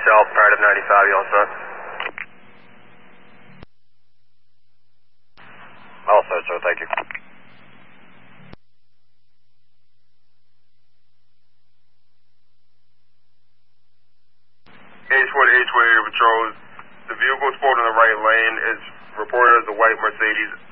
yourself, prior to 95, you all set? All set, sir, thank you. H-Way patrols. The vehicle spotted in the right lane is reported as a white Mercedes